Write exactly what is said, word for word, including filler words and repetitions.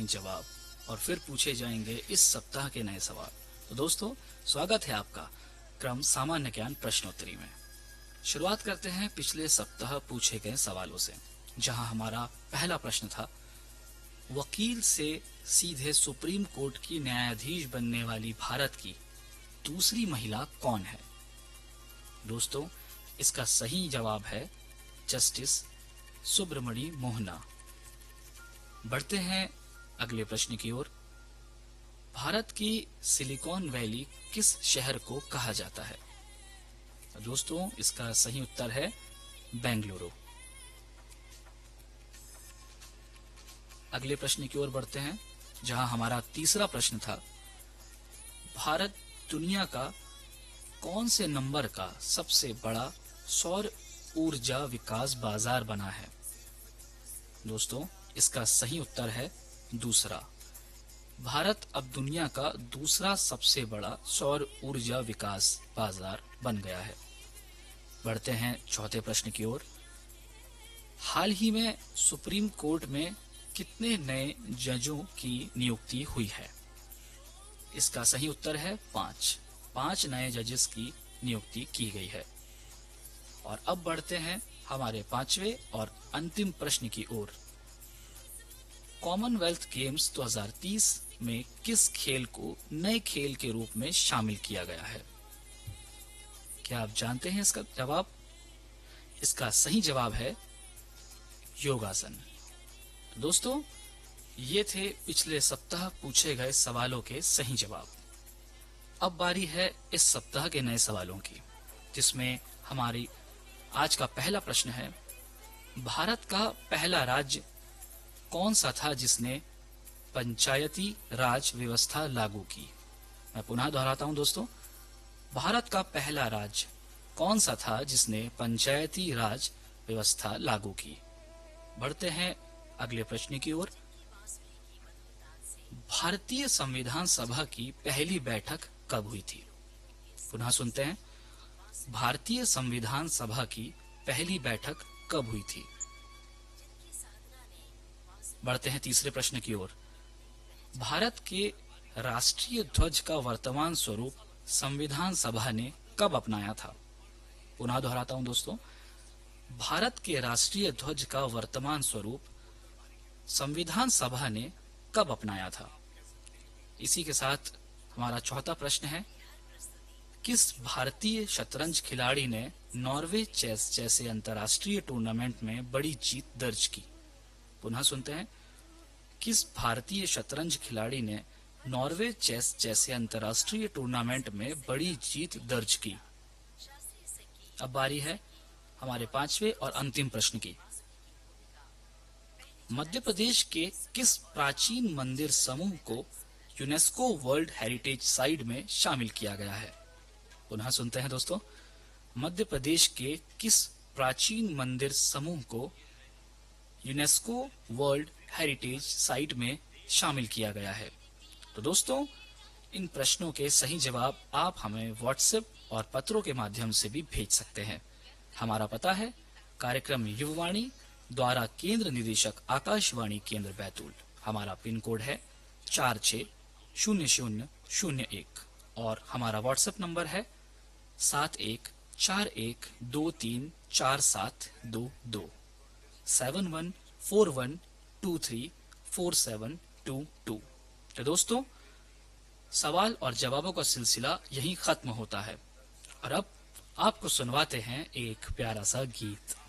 हैं जवाब और फिर पूछे जाएंगे इस सप्ताह के नए सवाल। तो दोस्तों, स्वागत है आपका क्रम सामान्य ज्ञान प्रश्नोत्तरी में। शुरुआत करते हैं पिछले सप्ताह पूछे गए सवालों से, जहां हमारा पहला प्रश्न था, वकील से सीधे सुप्रीम कोर्ट की न्यायाधीश बनने वाली भारत की दूसरी महिला कौन है? दोस्तों, इसका सही जवाब है जस्टिस सुब्रमणी मोहना। बढ़ते हैं अगले प्रश्न की ओर। भारत की सिलिकॉन वैली किस शहर को कहा जाता है? दोस्तों, इसका सही उत्तर है बेंगलुरु। अगले प्रश्न की ओर बढ़ते हैं, जहां हमारा तीसरा प्रश्न था, भारत दुनिया का कौन से नंबर का सबसे बड़ा सौर ऊर्जा विकास बाजार बना है? दोस्तों, इसका सही उत्तर है दूसरा। भारत अब दुनिया का दूसरा सबसे बड़ा सौर ऊर्जा विकास बाजार बन गया है। बढ़ते हैं चौथे प्रश्न की ओर। हाल ही में सुप्रीम कोर्ट में कितने नए जजों की नियुक्ति हुई है? इसका सही उत्तर है पांच। पांच नए जजेस की नियुक्ति की गई है। और अब बढ़ते हैं हमारे पांचवें और अंतिम प्रश्न की ओर। कॉमनवेल्थ गेम्स दो हज़ार तीस में किस खेल को नए खेल के रूप में शामिल किया गया है? क्या आप जानते हैं इसका जवाब? इसका सही जवाब है योगासन। तो दोस्तों, ये थे पिछले सप्ताह पूछे गए सवालों के सही जवाब। अब बारी है इस सप्ताह के नए सवालों की, जिसमें हमारी आज का पहला प्रश्न है, भारत का पहला राज्य कौन सा था जिसने पंचायती राज व्यवस्था लागू की? मैं पुनः दोहराता हूं दोस्तों, भारत का पहला राज्य कौन सा था जिसने पंचायती राज व्यवस्था लागू की? बढ़ते हैं अगले प्रश्न की ओर। भारतीय संविधान सभा की पहली बैठक कब हुई थी? पुनः सुनते हैं, भारतीय संविधान सभा की पहली बैठक कब हुई थी? बढ़ते हैं तीसरे प्रश्न की ओर। भारत के राष्ट्रीय ध्वज का वर्तमान स्वरूप संविधान सभा ने कब अपनाया था? पुनः दोहराता हूं दोस्तों, भारत के राष्ट्रीय ध्वज का वर्तमान स्वरूप संविधान सभा ने कब अपनाया था? इसी के साथ हमारा चौथा प्रश्न है, किस भारतीय शतरंज खिलाड़ी ने नॉर्वे चेस जैसे अंतर्राष्ट्रीय टूर्नामेंट में बड़ी जीत दर्ज की? पुनः सुनते हैं, किस भारतीय शतरंज खिलाड़ी ने नॉर्वे चेस जैसे अंतर्राष्ट्रीय टूर्नामेंट में बड़ी जीत दर्ज की? अब बारी है हमारे पांचवें और अंतिम प्रश्न की। मध्य प्रदेश के किस प्राचीन मंदिर समूह को यूनेस्को वर्ल्ड हेरिटेज साइट में शामिल किया गया है? पुनः सुनते हैं दोस्तों, मध्य प्रदेश के किस प्राचीन मंदिर समूह को यूनेस्को वर्ल्ड हेरिटेज साइट में शामिल किया गया है? तो दोस्तों, इन प्रश्नों के सही जवाब आप हमें व्हाट्सएप और पत्रों के माध्यम से भी भेज सकते हैं। हमारा पता है कार्यक्रम युववाणी द्वारा केंद्र निदेशक आकाशवाणी केंद्र बैतूल। हमारा पिन कोड है चार छः शून्य शून्य शून्य एक और हमारा व्हाट्सएप नंबर है सात एक चार एक दो तीन चार सात दो दो seven one four one two three four seven to to. तो दोस्तों, सवाल और जवाबों का सिलसिला यहीं खत्म होता है और अब आपको सुनवाते हैं एक प्यारा सा गीत।